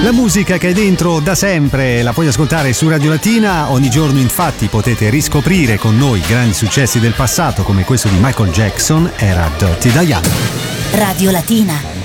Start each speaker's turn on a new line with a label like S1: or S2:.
S1: La musica che è dentro da sempre la puoi ascoltare su Radio Latina. Ogni giorno infatti potete riscoprire con noi grandi successi del passato come questo di Michael Jackson, era Dirty Diana.
S2: Radio Latina.